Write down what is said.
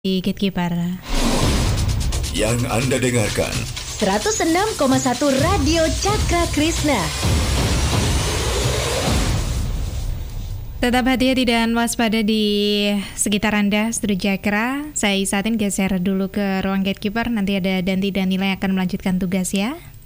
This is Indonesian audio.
di Gatekeeper. Yang Anda dengarkan 106,1 Radio Cakra Krishna. Tetap hati-hati dan waspada di sekitar Anda, Studio Cakra. Saya Isatin geser dulu ke ruang Gatekeeper. Nanti ada Danti dan Nila yang akan melanjutkan tugas ya.